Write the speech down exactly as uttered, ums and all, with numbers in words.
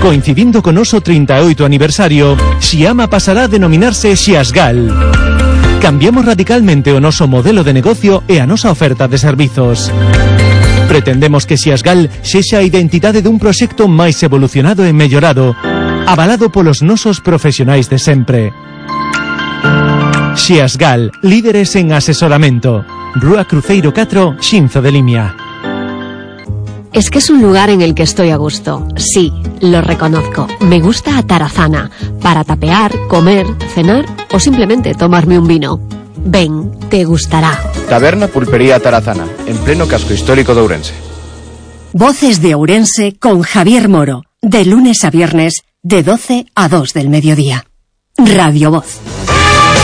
Coincidindo con noso trinta e oito aniversario, Xiama pasará a denominarse Xiasgal. Cambiamos radicalmente o noso modelo de negocio e a nosa oferta de servizos. Pretendemos que Xiasgal sexa a identidade dun proxecto máis evolucionado e mellorado, avalado polos nosos profesionais de sempre. Xiasgal, líderes en asesoramento. Rúa Cruceiro catro, Xinzo de Limia. Es que es un lugar en el que estoy a gusto. Sí, lo reconozco. Me gusta Atarazana, para tapear, comer, cenar o simplemente tomarme un vino. Ven, te gustará. Taberna Pulpería Atarazana, en pleno casco histórico de Ourense. Voces de Ourense con Javier Moro, de lunes a viernes, de doce a dos del mediodía. Radio Voz.